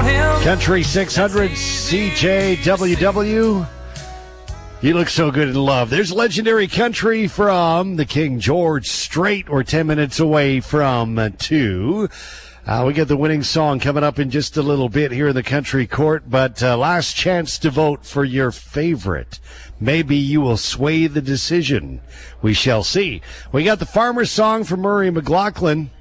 Country 600 CJWW. You look so good in love. There's legendary country from the King George Strait. We're 10 minutes away from 2. We get the winning song coming up in just a little bit here in the Country Court, but last chance to vote for your favorite. Maybe you will sway the decision. We shall see. We got the Farmer's Song from Murray McLaughlin.